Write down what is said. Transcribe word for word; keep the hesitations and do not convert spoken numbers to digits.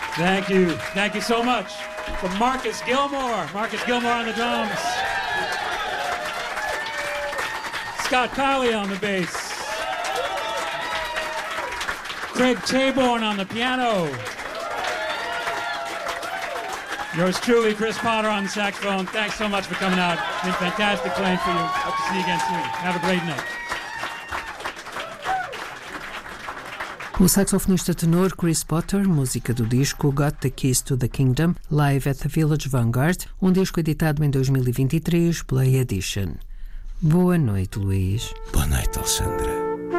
Thank you. Thank you so much. From Marcus Gilmore. Marcus Gilmore on the drums. Scott Colley on the bass. Craig Taborn on the piano. Yours truly, Chris Potter on the saxophone. Thanks so much for coming out. It's been fantastic playing for you. Hope to see you again soon. Have a great night. O saxofonista tenor Chris Potter, música do disco Got the Keys to the Kingdom, live at the Village Vanguard, um disco editado em dois mil e vinte e três, Play Edition. Boa noite, Luís. Boa noite, Alexandra.